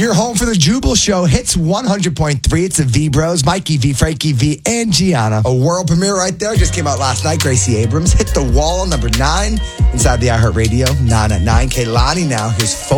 You're home for the Jubal Show. Hits 100.3. It's the V Bros, Mikey V, Frankie V, and Gianna. A world premiere right there. Just came out last night. Gracie Abrams hit the wall, number 9 inside the iHeartRadio 9 at 9. Kehlani now. Here's